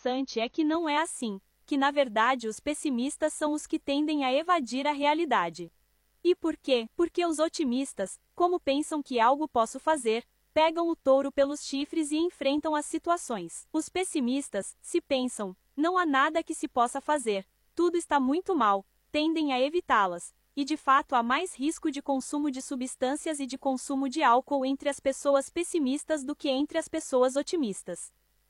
interessante é que não é assim, que na verdade os pessimistas são os que tendem a evadir a realidade. E por quê? Porque os otimistas, como pensam que algo posso fazer, pegam o touro pelos chifres e enfrentam as situações. Os pessimistas, se pensam, não há nada que se possa fazer, tudo está muito mal, tendem a evitá-las, e de fato há mais risco de consumo de substâncias e de consumo de álcool entre as pessoas pessimistas do que entre as pessoas otimistas.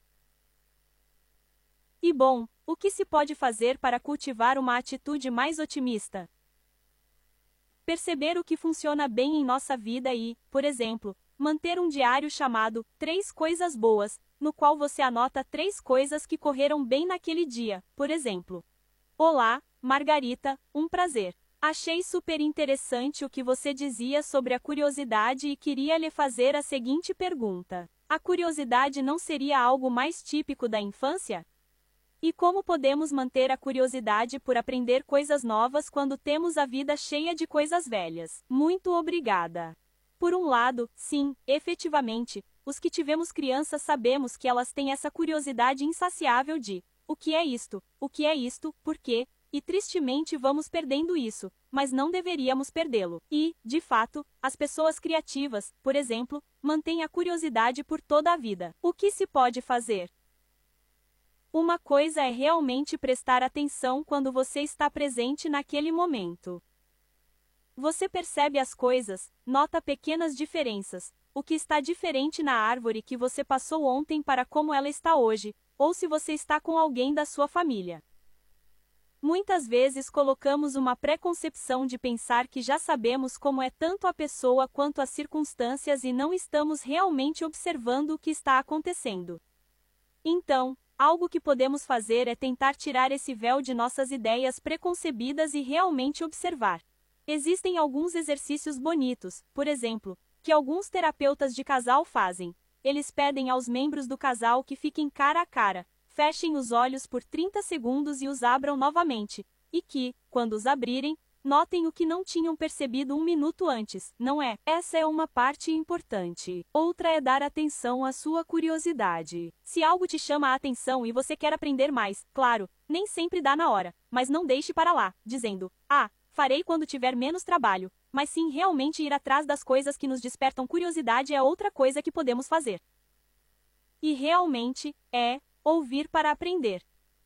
E bom, o que se pode fazer para cultivar uma atitude mais otimista? Perceber o que funciona bem em nossa vida e, por exemplo, manter um diário chamado 3 Coisas Boas, no qual você anota 3 coisas que correram bem naquele dia, por exemplo. Olá, Margarita, um prazer. Achei super interessante o que você dizia sobre a curiosidade e queria lhe fazer a seguinte pergunta. A curiosidade não seria algo mais típico da infância? E como podemos manter a curiosidade por aprender coisas novas quando temos a vida cheia de coisas velhas? Muito obrigada. Por um lado, sim, efetivamente, os que tivemos crianças sabemos que elas têm essa curiosidade insaciável de o que é isto, por quê, e tristemente vamos perdendo isso, mas não deveríamos perdê-lo. E, de fato, as pessoas criativas, por exemplo, mantêm a curiosidade por toda a vida. O que se pode fazer? Uma coisa é realmente prestar atenção quando você está presente naquele momento. Você percebe as coisas, nota pequenas diferenças, o que está diferente na árvore que você passou ontem para como ela está hoje, ou se você está com alguém da sua família. Muitas vezes colocamos uma preconcepção de pensar que já sabemos como é tanto a pessoa quanto as circunstâncias e não estamos realmente observando o que está acontecendo. Então, algo que podemos fazer é tentar tirar esse véu de nossas ideias preconcebidas e realmente observar. Existem alguns exercícios bonitos, por exemplo, que alguns terapeutas de casal fazem. Eles pedem aos membros do casal que fiquem cara a cara, fechem os olhos por 30 segundos e os abram novamente, e que, quando os abrirem, notem o que não tinham percebido um minuto antes, não é? Essa é uma parte importante. Outra é dar atenção à sua curiosidade. Se algo te chama a atenção e você quer aprender mais, claro, nem sempre dá na hora, mas não deixe para lá, dizendo, farei quando tiver menos trabalho, mas sim realmente ir atrás das coisas que nos despertam curiosidade é outra coisa que podemos fazer. E realmente, ouvir para aprender.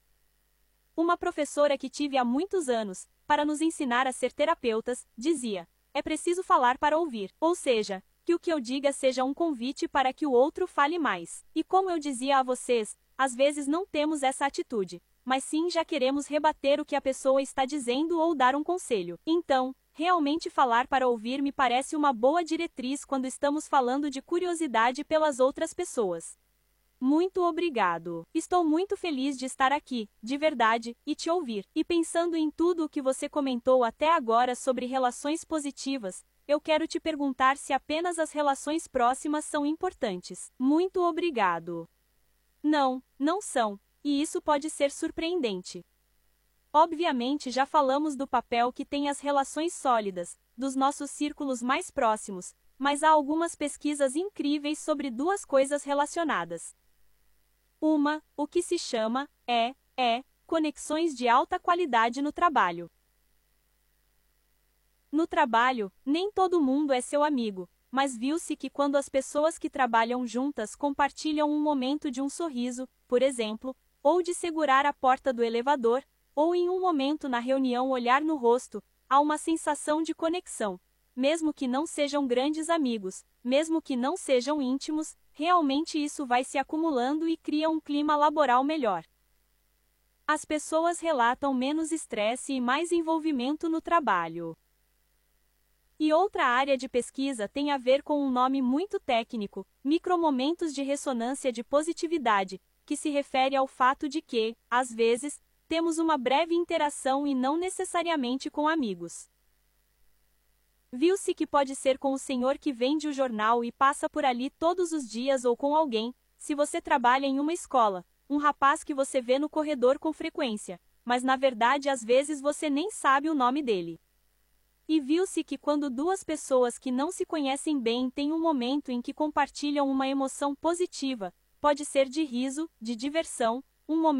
Uma professora que tive há muitos anos, para nos ensinar a ser terapeutas, dizia, é preciso falar para ouvir, ou seja, que o que eu diga seja um convite para que o outro fale mais. E como eu dizia a vocês, às vezes não temos essa atitude, mas sim já queremos rebater o que a pessoa está dizendo ou dar um conselho. Então, realmente falar para ouvir me parece uma boa diretriz quando estamos falando de curiosidade pelas outras pessoas. Muito obrigado. Estou muito feliz de estar aqui, de verdade, e te ouvir. E pensando em tudo o que você comentou até agora sobre relações positivas, eu quero te perguntar se apenas as relações próximas são importantes. Muito obrigado. Não, não são. E isso pode ser surpreendente. Obviamente já falamos do papel que têm as relações sólidas, dos nossos círculos mais próximos, mas há algumas pesquisas incríveis sobre 2 coisas relacionadas. Uma, o que se chama, conexões de alta qualidade no trabalho. No trabalho, nem todo mundo é seu amigo, mas viu-se que quando as pessoas que trabalham juntas compartilham um momento de um sorriso, por exemplo, ou de segurar a porta do elevador, ou em um momento na reunião olhar no rosto, há uma sensação de conexão. Mesmo que não sejam grandes amigos, mesmo que não sejam íntimos, realmente isso vai se acumulando e cria um clima laboral melhor. As pessoas relatam menos estresse e mais envolvimento no trabalho. E outra área de pesquisa tem a ver com um nome muito técnico, micromomentos de ressonância de positividade, que se refere ao fato de que, às vezes, temos uma breve interação e não necessariamente com amigos. Viu-se que pode ser com o senhor que vende o jornal e passa por ali todos os dias ou com alguém, se você trabalha em uma escola, um rapaz que você vê no corredor com frequência, mas na verdade às vezes você nem sabe o nome dele. E viu-se que quando 2 pessoas que não se conhecem bem têm um momento em que compartilham uma emoção positiva, pode ser de riso, de diversão, um momento